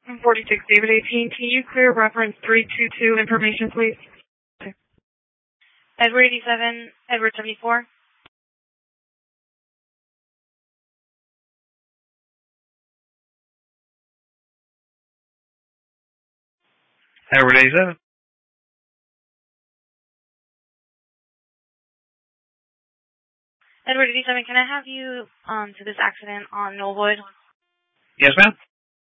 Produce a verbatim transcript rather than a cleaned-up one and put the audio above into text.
forty-six David eighteen, can you clear reference three two two information, please? Okay. Edward eighty-seven, Edward seventy-four. Edward eighty-seven. Edward eighty-seven, can I have you um to this accident on Knollwood? Yes, ma'am.